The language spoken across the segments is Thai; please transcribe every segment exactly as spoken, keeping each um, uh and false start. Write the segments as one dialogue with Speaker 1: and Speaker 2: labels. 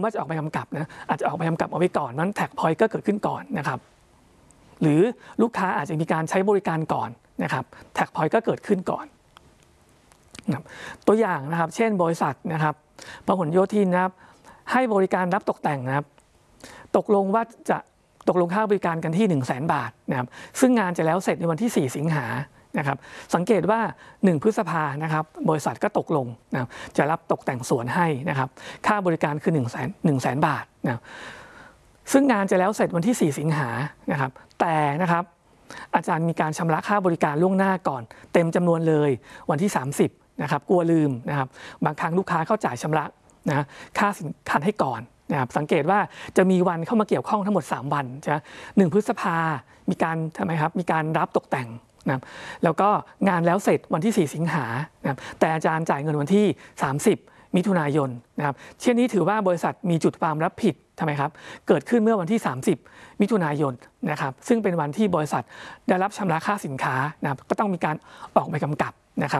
Speaker 1: ว่าจะออกใบกำกับนะอาจจะออกใบกำกับเอาไว้ก่อนนั้นแท็กพอยต์ก็เกิดขึ้นก่อนนะครับหรือลูกค้าอาจจะมีการใช้บริการก่อนนะครับแท็กพอยต์ก็เกิดขึ้นก่อนตัวอย่างนะครับเช่นบริษัทนะครับพหลโยธินนะครับให้บริการรับตกแต่งนะครับตกลงว่าจะตกลงค่าบริการกันที่ หนึ่งแสน บาทนะครับซึ่งงานจะแล้วเสร็จในวันที่สี่สิงหานะครับสังเกตว่าหนึ่งพฤษภานะครับบริษัทก็ตกลงนะครับจะรับตกแต่งสวนให้นะครับค่าบริการคือ หนึ่งแสน หนึ่งแสน บาทนะซึ่งงานจะแล้วเสร็จวันที่สี่สิงหานะครับแต่นะครับอาจารย์มีการชำระค่าบริการล่วงหน้าก่อนเต็มจำนวนเลยวันที่สามสิบนะครับกลัวลืมนะครับบางครั้งลูกค้าเข้าจ่ายชำระนะค่าสินค้าให้ก่อนนะครับสังเกตว่าจะมีวันเข้ามาเกี่ยวข้องทั้งหมดสามวันใช่ไหมหนึ่งพฤษภามีการทำไมครับมีการรับตกแต่งนะครับแล้วก็งานแล้วเสร็จวันที่สี่สิงหานะครับแต่อาจารย์จ่ายเงินวันที่สามสิบมิถุนายนนะครับเช่นนี้ถือว่าบริษัทมีจุดความรับผิดทำไมครับเกิดขึ้นเมื่อวันที่สามสิบมิถุนายนนะครับซึ่งเป็นวันที่บริษัทได้รับชำระค่าสินค้านะครับก็ต้องมีการออกใบกำกับนะครับ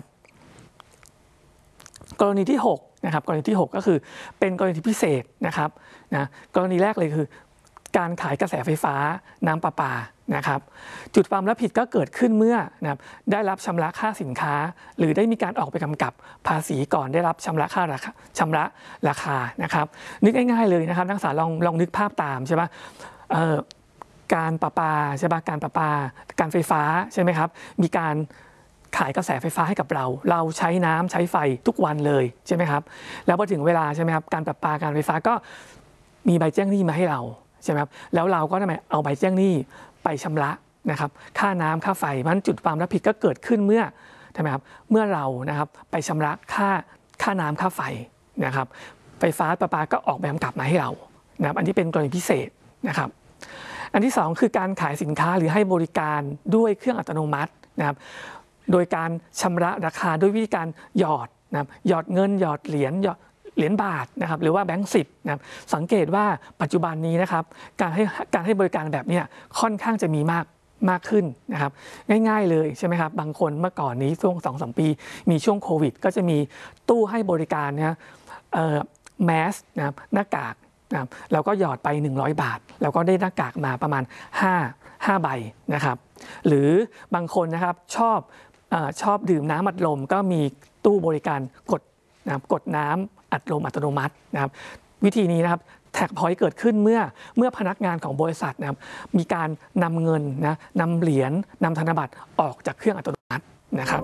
Speaker 1: กรณีที่หกนะครับกรณีที่หกก็คือเป็นกรณีพิเศษนะครับนะกรณีแรกเลยคือการขายกระแสไฟฟ้าน้ำประปานะครับจุดความรับผิดก็เกิดขึ้นเมื่อนะครับได้รับชำระค่าสินค้าหรือได้มีการออกไปกำกับภาษีก่อนได้รับชำระค่าราคาชำระราคานะครับนึกง่ายๆเลยนะครับนักศึกษาลองลองนึกภาพตามใช่ไหมการประปาใช่ไหมการประปาการไฟฟ้าใช่ไหมครับมีการขายกระแสไฟฟ้าให้กับเราเราใช้น้ำใช้ไฟทุกวันเลยใช่ไหมครับแล้วพอถึงเวลาใช่ไหมครับการประปาการไฟฟ้าก็มีใบแจ้งหนี้มาให้เราใช่ไหมครับแล้วเราก็ทำไมเอาใบแจ้งหนี้ไปชำระนะครับค่าน้ำค่าไฟมันจุดความรับผิดก็เกิดขึ้นเมื่อใช่ไหมครับเมื่อเรานะครับไปชำระค่าค่าน้ำค่าไฟนะครับไฟฟ้าประปาก็ออกใบกำกับมาให้เรานะครับอันนี้เป็นกรณีพิเศษนะครับอันที่สองคือการขายสินค้าหรือให้บริการด้วยเครื่องอัตโนมัตินะครับโดยการชำระราคาด้วยวิธีการหยอดนะครับหยอดเงินหยอดเหรียญหยอดเหรียญบาทนะครับหรือว่าแบงก์สิบนะครับสังเกตว่าปัจจุบันนี้นะครับการให้การให้บริการแบบนี้ค่อนข้างจะมีมากมากขึ้นนะครับง่ายๆเลยใช่ไหมครับบางคนเมื่อก่อนนี้ช่วง สองถึงสาม ปีมีช่วงโควิดก็จะมีตู้ให้บริการนะเอ่อแมสนะครับหน้ากากนะครับเราก็หยอดไปหนึ่งร้อยบาทแล้วก็ได้หน้ากากมาประมาณห้า ห้าใบนะครับหรือบางคนนะครับชอบชอบดื่มน้ำอัดลมก็มีตู้บริการกดนะครับกดน้ำอัดลมอัตโนมัตินะครับวิธีนี้นะครับแท็กพอยต์เกิดขึ้นเมื่อเมื่อพนักงานของบริษัทนะครับมีการนำเงินนะนำเหรียญนำธนบัตรออกจากเครื่องอัตโนมัตินะครับ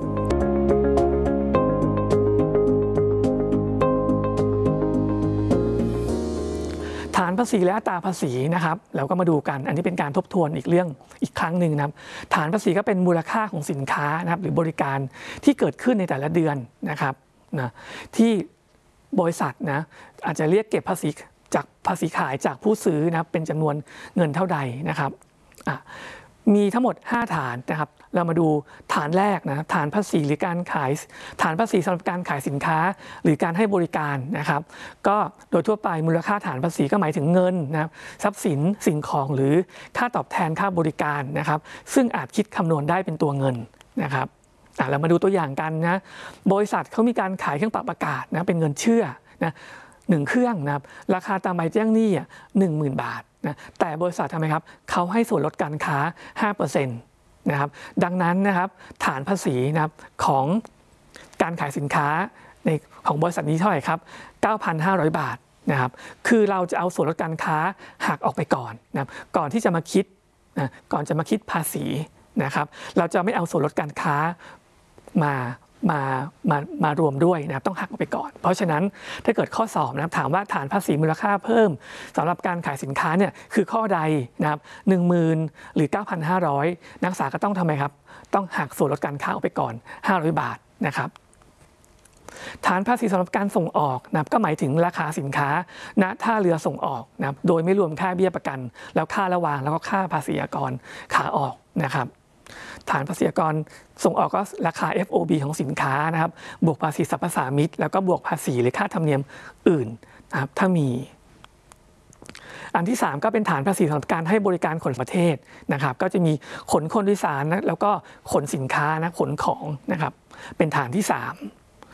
Speaker 1: ฐานภาษีและอัตราภาษีนะครับเราก็มาดูกันอันนี้เป็นการทบทวนอีกเรื่องอีกครั้งหนึ่งนะครับฐานภาษีก็เป็นมูลค่าของสินค้านะครับหรือบริการที่เกิดขึ้นในแต่ละเดือนนะครับนะที่บริษัทนะอาจจะเรียกเก็บภาษีจากภาษีขายจากผู้ซื้อนะครับเป็นจำนวนเงินเท่าใดนะครับมีทั้งหมดห้าฐานนะครับเรามาดูฐานแรกนะฐานภาษีหรือการขายฐานภาษีสำหรับการขายสินค้าหรือการให้บริการนะครับก็โดยทั่วไปมูลค่าฐานภาษีก็หมายถึงเงินนะครับทรัพย์สินสิ่งของหรือค่าตอบแทนค่าบริการนะครับซึ่งอาจคิดคำนวณได้เป็นตัวเงินนะครับเรามาดูตัวอย่างกันนะบริษัทเขามีการขายเครื่องปรับอากาศนะเป็นเงินเชื่อนะหนึ่งเครื่องนะครับราคาตามใบแจ้งหนี้อ่ะหนึ่งหมื่นบาทนะแต่บริษัททำไมครับเขาให้ส่วนลดการค้า ห้าเปอร์เซ็นต์ นะครับดังนั้นนะครับฐานภาษีนะครับของการขายสินค้าในของบริษัทนี้เท่าไหร่ครับ เก้าพันห้าร้อย บาทนะครับคือเราจะเอาส่วนลดการค้าหักออกไปก่อนนะครับก่อนที่จะมาคิดนะก่อนจะมาคิดภาษีนะครับเราจะไม่เอาส่วนลดการค้ามามามามารวมด้วยนะครับต้องหักออกไปก่อนเพราะฉะนั้นถ้าเกิดข้อสอบนะครับถามว่าฐานภาษีมูลค่าเพิ่มสำหรับการขายสินค้าเนี่ยคือข้อใดนะครับหนึ่งหมื่นหรือ เก้าพันห้าร้อย นักศึกษาก็ต้องทำไมครับต้องหักส่วนลดการค้าออกไปก่อนห้าร้อยบาทนะครับฐานภาษีสำหรับการส่งออกนะครับก็หมายถึงราคาสินค้าณท่าเรือส่งออกนะครับโดยไม่รวมค่าเบี้ยประกันแล้วค่าระวางแล้วก็ค่าภาษีอากรขาออกนะครับฐานภาษีอากรส่งออกก็ราคา เอฟ โอ บี ของสินค้านะครับบวกภาษีสรรพสามิตแล้วก็บวกภาษีหรือค่าธรรมเนียมอื่นนะครับถ้ามีอันที่สามก็เป็นฐานภาษีสำหรับการให้บริการขนประเทศนะครับก็จะมีขนคนโดยสารนะแล้วก็ขนสินค้านะขนของนะครับเป็นฐานที่สาม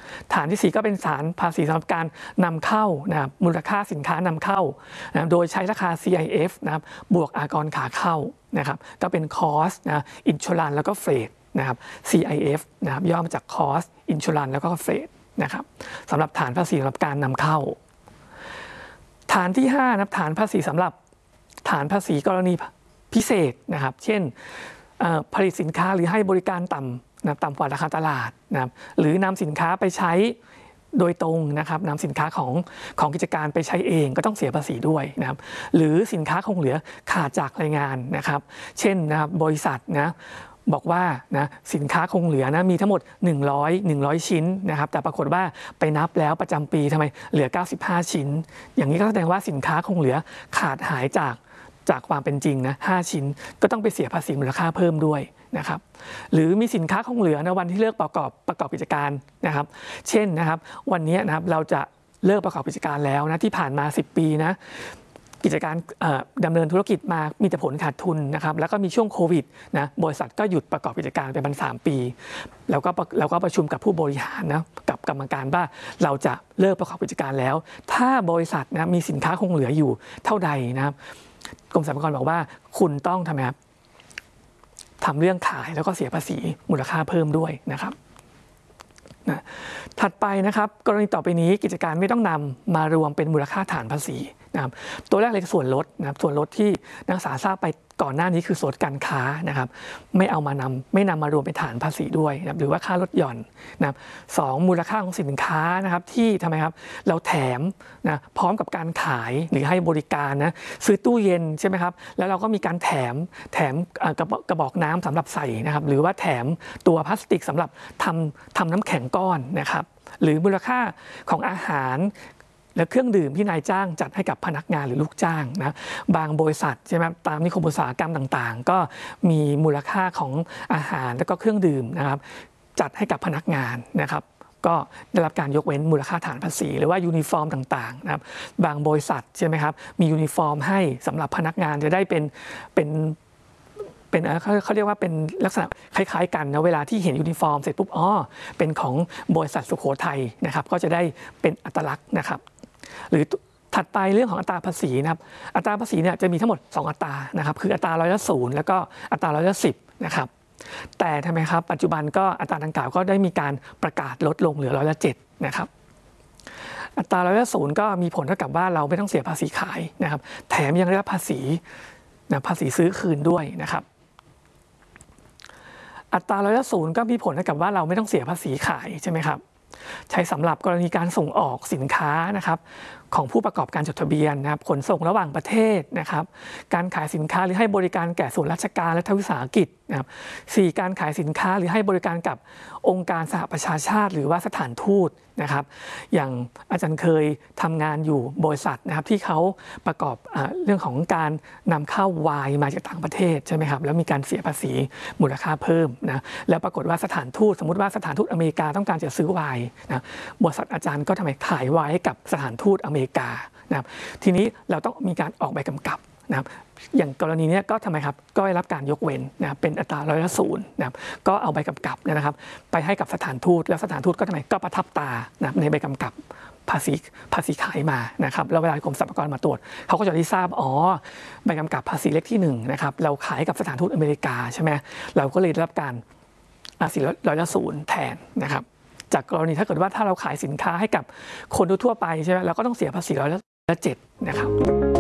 Speaker 1: ฐานที่สี่ก็เป็นฐานภาษีสำหรับการนำเข้านะครับมูลค่าสินค้านำเข้านะโดยใช้ราคา ซี ไอ เอฟ นะครับบวกอากรขาเข้านะครับก็เป็น Cost นะ Insurance แล้วก็ Freight นะครับ ซี ไอ เอฟ นะครับย่อมาจาก Cost Insurance แล้วก็ Freight นะครับสำหรับฐานภาษีสำหรับการนำเข้าฐานที่ห้านะครับฐานภาษีสำหรับฐานภาษีกรณีพิเศษนะครับเช่นผลิตสินค้าหรือให้บริการต่ำนะต่ำกว่าราคาตลาดนะครับหรือนำสินค้าไปใช้โดยตรงนะครับนำสินค้าของของกิจการไปใช้เองก็ต้องเสียภาษีด้วยนะครับหรือสินค้าคงเหลือขาดจากรายงานนะครับเช่นนะครับบริษัทนะบอกว่านะสินค้าคงเหลือนะมีทั้งหมดหนึ่งร้อย หนึ่งร้อยชิ้นนะครับแต่ปรากฏว่าไปนับแล้วประจำปีทำไมเหลือเก้าสิบห้าชิ้นอย่างนี้ก็แสดงว่าสินค้าคงเหลือขาดหายจากจากความเป็นจริงนะห้าชิ้นก็ต้องไปเสียภาษีมูลค่าเพิ่มด้วยนะครับหรือมีสินค้าคงเหลือในวันที่เลิกประกอบประกอบกิจการนะครับเช่นนะครับวันนี้นะครับเราจะเลิกประกอบกิจการแล้วนะที่ผ่านมาสิบปีนะกิจการดำเนินธุรกิจมามีแต่ผลขาดทุนนะครับแล้วก็มีช่วงโควิดนะบริษัทก็หยุดประกอบกิจการไปประมาณสามปีแล้วก็แล้วก็ประชุมกับผู้บริหารนะกับกรรมการว่าเราจะเลิกประกอบกิจการแล้วถ้าบริษัทนะมีสินค้าคงเหลืออยู่เท่าใดนะครับกรมสรรพากรบอกว่าคุณต้องทำไมครับทำเรื่องขายแล้วก็เสียภาษีมูลค่าเพิ่มด้วยนะครับนะถัดไปนะครับกรณีต่อไปนี้กิจการไม่ต้องนำมารวมเป็นมูลค่าฐานภาษีนะครับตัวแรกเลยส่วนลดนะครับส่วนลดที่นักศึกษาทราบไปก่อนหน้านี้คือส่วนการค้านะครับไม่เอามานำไม่นำมารวมเป็นฐานภาษีด้วยนะครับหรือว่าค่าลดหย่อนนะครับสองมูลค่าของสินค้านะครับที่ทำไมครับเราแถมนะพร้อมกับการขายหรือให้บริการนะซื้อตู้เย็นใช่ไหมครับแล้วเราก็มีการแถมแถมกระบอกน้ำสำหรับใส่นะครับหรือว่าแถมตัวพลาสติกสำหรับทำทำน้ำแข็งก้อนนะครับหรือมูลค่าของอาหารและเครื่องดื่มที่นายจ้างจัดให้กับพนักงานหรือลูกจ้างนะบางบริษัทใช่ไหมตามนิคมอุตสาหกรรมต่างๆก็มีมูลค่าของอาหารและก็เครื่องดื่มนะครับจัดให้กับพนักงานนะครับก็ได้รับการยกเว้นมูลค่าฐานภาษีหรือว่ายูนิฟอร์มต่างๆนะครับบางบริษัทใช่ไหมครับมียูนิฟอร์มให้สำหรับพนักงานจะได้เป็นเป็นเป็นเขาเขาเรียกว่าเป็นลักษณะคล้ายๆกันนะเวลาที่เห็นยูนิฟอร์มเสร็จปุ๊บอ๋อเป็นของบริษัทสุโขทัยนะครับก็จะได้เป็นอัตลักษณ์นะครับหรือถัดไปเรื่องของอัตราภาษีนะครับอัตราภาษีเนี่ยจะมีทั้งหมดสองอัตรานะครับคืออัตราร้อยละศูนย์แล้วก็อัตราร้อยละสิบนะครับแต่ทำไมครับปัจจุบันก็อัตราดังกล่าวก็ได้มีการประกาศลดลงเหลือร้อยละเจ็ดนะครับอัตราร้อยละศูนย์ก็มีผลเท่ากับว่าเราไม่ต้องเสียภาษีขายนะครับแถมยังได้รับภาษีนะภาษีซื้อคืนด้วยนะครับอัตราร้อยละศูนย์ก็มีผลเท่ากับว่าเราไม่ต้องเสียภาษีขายใช่ไหมครับใช้สำหรับกรณีการส่งออกสินค้านะครับของผู้ประกอบการจดทะเบียนนะครับขนส่งระหว่างประเทศนะครับการขายสินค้าหรือให้บริการแก่ส่วนราชการและทวิสาหกิจนะครับสี่การขายสินค้าหรือให้บริการกับองค์การสหประชาชาติหรือว่าสถานทูตนะครับอย่างอาจารย์เคยทำงานอยู่บริษัทนะครับที่เขาประกอบเรื่องของการนำเข้าไวน์มาจากต่างประเทศใช่ไหมครับแล้วมีการเสียภาษีมูลค่าเพิ่มนะแล้วปรากฏว่าสถานทูตสมมติว่าสถานทูตอเมริกาต้องการจะซื้อไวน์นะบริษัทอาจารย์ก็ทำไมขายไวน์ให้กับสถานทูตอเมริกานะครับทีนี้เราต้องมีการออกใบกำกับนะครับอย่างกรณีนี้ก็ทำไมครับก็ได้รับการยกเว้นนะเป็นอัตราร้อยละศูนย์นะครับก็เอาใบกำกับนะครับไปให้กับสถานทูตแล้วสถานทูตก็ทำไมก็ประทับตานะในใบกำกับภาษีภาษีขายมานะครับแล้วเวลากรมสรรพากรมาตรวจเขาก็จะได้ทราบอ๋อใบกำกับภาษีเล็กที่หนึ่งนะครับเราขายกับสถานทูตอเมริกาใช่ไหมเราก็เลยได้รับการภาษีร้อยละศูนย์แทนนะครับจากกรณีถ้าเกิดว่าถ้าเราขายสินค้าให้กับคนทั่วไปใช่ไหมเราก็ต้องเสียภาษีร้อยละเจ็ดนะครับ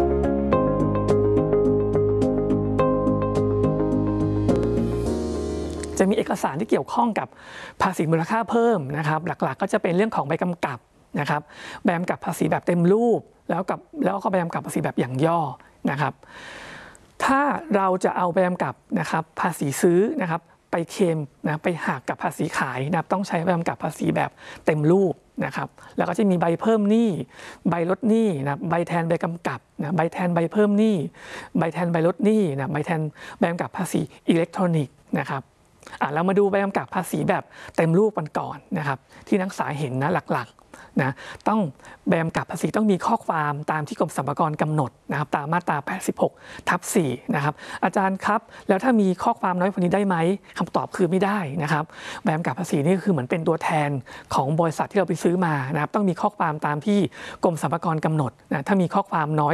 Speaker 1: จะมีเอกสารที่เกี่ยวข้องกับภาษีมูลค่าเพิ่มนะครับหลักๆก็จะเป็นเรื่องของใบกำกับนะครับใบกำกับภาษีแบบเต็มรูปแล้วกับแล้วก็ใบกำกับภาษีแบบอย่างย่อนะครับถ้าเราจะเอาใบกำกับนะครับภาษีซื้อนะครับไปเคลมนะไปหักกับภาษีขายนะครับต้องใช้ใบกำกับภาษีแบบเต็มรูปนะครับแล้วก็จะมีใบเพิ่มหนี้ใบลดหนี้นะใบแทนใบกำกับนะใบแทนใบเพิ่มหนี้ใบแทนใบลดหนี้นะใบแทนใบกำกับภาษีอิเล็กทรอนิกส์นะครับอ่ะเรามาดูใบกำกับภาษีแบบเต็มรูปกันก่อนนะครับที่นักศึกษาเห็นนะหลักๆนะต้องใบกำกับภาษีต้องมีข้อความตามที่กรมสรรพากรกำหนดนะครับตามมาตราแปดสิบหกทับสี่นะครับอาจารย์ครับแล้วถ้ามีข้อความน้อยกว่านี้ได้ไหมคำตอบคือไม่ได้นะครับใบกำกับภาษีนี่คือเหมือนเป็นตัวแทนของบริษัทที่เราไปซื้อมานะครับต้องมีข้อความตามที่กรมสรรพากรกำหนดนะถ้ามีข้อความน้อย